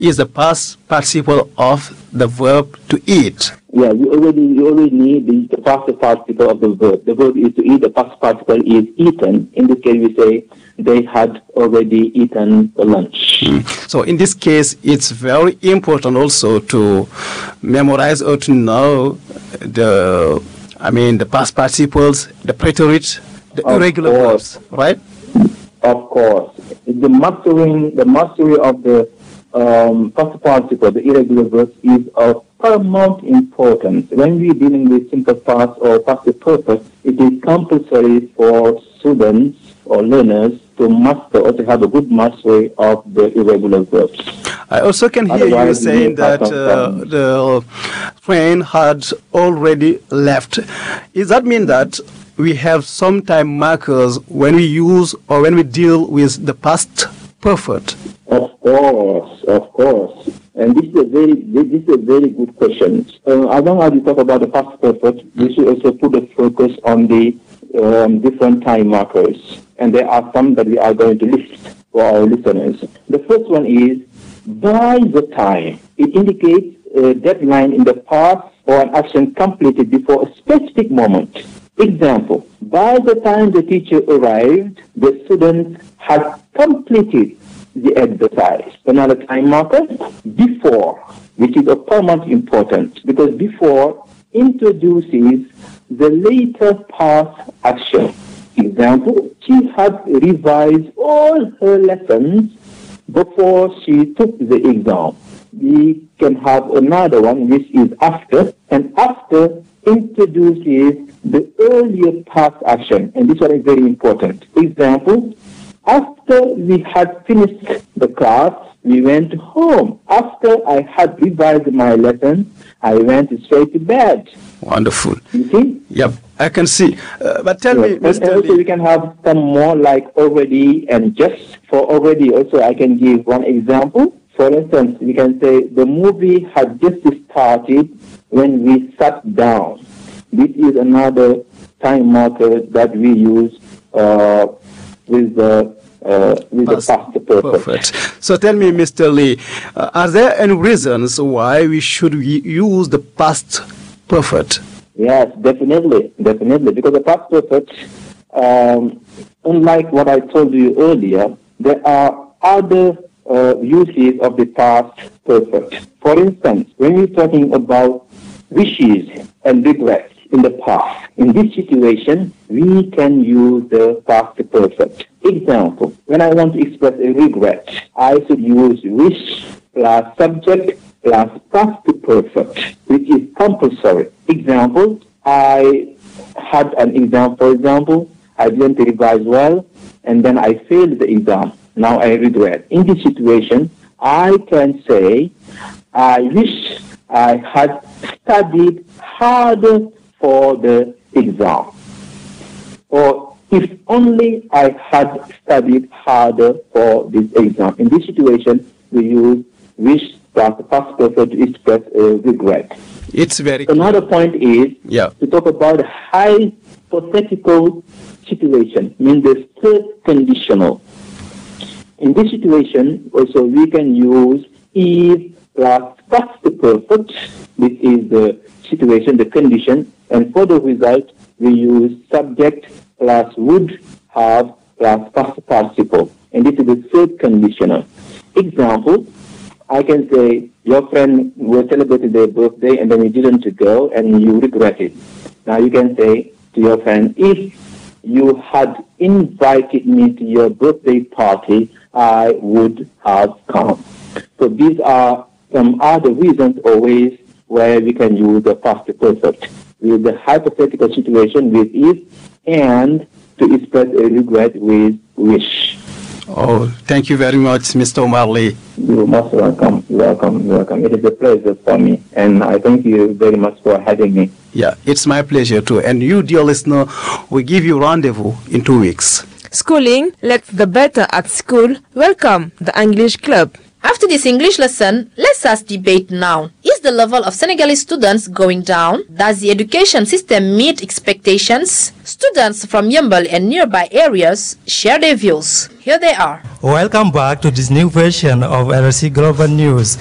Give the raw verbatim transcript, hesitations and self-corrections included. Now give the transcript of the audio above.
is the past participle of the verb to eat. Yeah, we already you already need the, the past participle of the verb. The verb is to eat. The past participle is eaten. In this case, we say they had already eaten the lunch. Mm. So in this case, it's very important also to memorize or to know the, I mean, the past participles, the preterite, the Of irregular course. verbs, right? Of course, the mastering the mastery of the um, past participle, the irregular verbs, is of paramount importance. When we're dealing with simple past or past perfect, it is compulsory for students or learners to master or to have a good mastery of the irregular verbs. I also can hear you Otherwise, saying we that have uh, some- the train had already left. Does that mean that we have some time markers when we use or when we deal with the past perfect? Of course, of course. And this is a very, this is a very good question. Uh, as long as we talk about the past perfect, we should also put the focus on the um, different time markers. And there are some that we are going to list for our listeners. The first one is by the time. It indicates a deadline in the past or an action completed before a specific moment. Example, by the time the teacher arrived, the students had completed the exercise. Another time marker, before, which is of paramount importance, because before introduces the later past action. Example, she had revised all her lessons before she took the exam. We can have another one, which is after, and after introduces the earlier past action, and this one is very important. Example, after we had finished the class, we went home. After I had revised my lesson, I went straight to bed. Wonderful. You see? Yep, I can see. Uh, but tell Yes. me, And Mister also Lee. we can have some more like already and just. For already also I can give one example. For instance, we can say the movie had just started when we sat down. This is another time marker that we use uh, with the uh, with Past the past perfect. Perfect. So tell me, Mister Lee, uh, are there any reasons why we should y- use the past perfect? Yes, definitely, definitely. Because the past perfect, um, unlike what I told you earlier, there are other uh, uses of the past perfect. For instance, when we're talking about wishes and regrets in the past, in this situation, we can use the past perfect. Example, when I want to express a regret, I should use wish plus subject plus past perfect, which is compulsory. Example, I had an exam, for example, I didn't revise well, and then I failed the exam. Now I regret. In this situation, I can say, I wish I had studied harder for the exam. Or if only I had studied harder for this exam. In this situation, we use wish plus past perfect to express a regret. It's very Another point is Yeah. to talk about hypothetical situation, means the third conditional. In this situation, also we can use if plus past perfect. This is the situation, the condition, and for the result, we use subject plus would have plus past participle. And this is the third conditional. Example, I can say your friend was celebrating their birthday and then you didn't go and you regret it. Now you can say to your friend, if you had invited me to your birthday party, I would have come. So these are some other reasons or ways where we can use the past perfect with the hypothetical situation with if and to express a regret with wish. Oh, thank you very much, Mister Omar Lee. You're most welcome. Welcome. Welcome. It is a pleasure for me, and I thank you very much for having me. Yeah, it's my pleasure too. And you, dear listener, we give you rendezvous in two weeks. Schooling, let's the better at school. Welcome, the English Club. After this English lesson, let's ask debate now. Is the level of Senegalese students going down? Does the education system meet expectations? Students from Yeumbeul and nearby areas share their views. Here they are. Welcome back to this new version of L R C Global News.